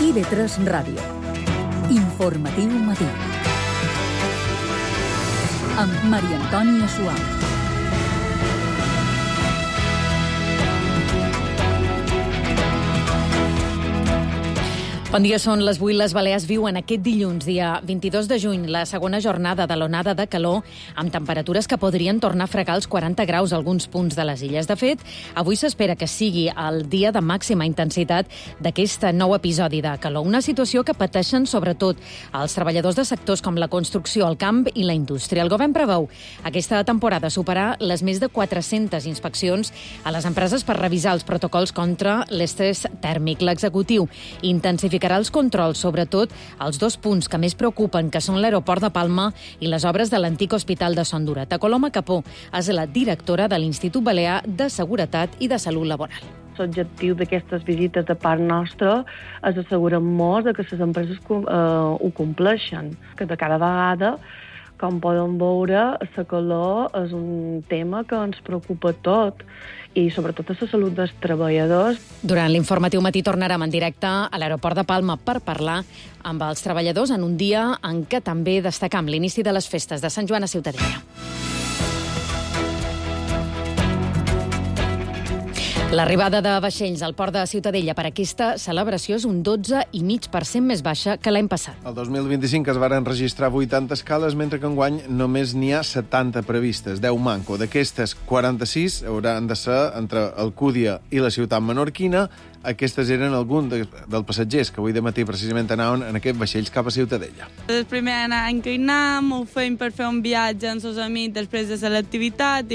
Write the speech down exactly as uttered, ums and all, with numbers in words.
I V tres Ràdio. Informatiu matí. Amb Maria Antònia Suau. Bon dia, són les vuit. Les Balears viuen aquest dilluns, dia vint-i-dos de juny, la segona jornada de l'onada de calor, amb temperatures que podrien tornar a fregar els quaranta graus a alguns punts de les illes. De fet, avui s'espera que sigui el dia de màxima intensitat d'aquest nou episodi de calor. Una situació que pateixen sobretot els treballadors de sectors com la construcció, el camp i la indústria. El govern preveu aquesta temporada superar les més de quatre-centes inspeccions a les empreses per revisar els protocols contra l'estrès tèrmic. L'executiu intensificarà els controls, sobretot als dos punts que més preocupen, que són l'aeroport de Palma i les obres de l'antic hospital de Son Durat. Coloma Capó és la directora de l'Institut Balear de Seguretat i de Salut Laboral. L'objectiu d'aquestes visites de part nostra és assegurar-nos que les empreses eh, ho compleixen, que de cada vegada, com poden veure, la calor és un tema que ens preocupa tot, i sobretot a la salut dels treballadors. Durant l'informatiu matí tornarem en directe a l'aeroport de Palma per parlar amb els treballadors en un dia en què també destacam l'inici de les festes de Sant Joan a Ciutadella. L'arribada de vaixells al port de Ciutadella per aquesta celebració és un dotze coma cinc per cent més baixa que l'any passat. El dos mil vint-i-cinc es varen registrar vuitanta escales, mentre que enguany només n'hi ha setanta previstes, deu manco. D'aquestes, quaranta-sis hauran de ser entre Alcúdia i la ciutat menorquina. Aquestes eren alguns de, dels passatgers que avui de matí precisament anaven en aquests vaixells cap a Ciutadella. El primer any que hi anem, ho fem per fer un viatge amb els amics després de l'activitat